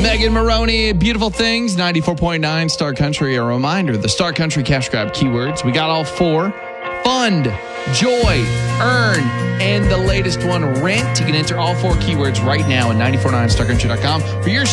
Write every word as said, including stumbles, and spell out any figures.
Megan Maroney, Beautiful Things, ninety-four point nine Star Country. A reminder, the Star Country Cash Grab keywords. We got all four. Fund, joy, earn, and the latest one, rent. You can enter all four keywords right now at nine four nine star country dot com for your